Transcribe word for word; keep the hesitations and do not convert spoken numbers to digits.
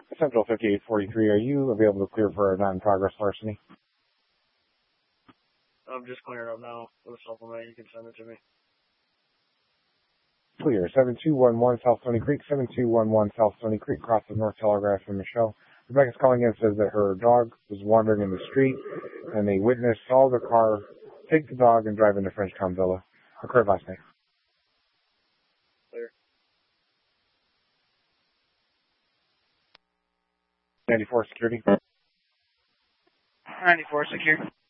Central fifty-eight forty-three, are you available to clear for a non-progress larceny? I'm just clearing up now with a supplement. You can send it to me. Clear. seven two one one South Stony Creek, seven two one one South Stony Creek, cross of North Telegraph and Michelle. Rebecca's calling in and says that her dog was wandering in the street, and they witnessed saw the car take the dog and drive into Frenchtown Villa. Occurred last night. Clear. ninety-four security. ninety-four secure.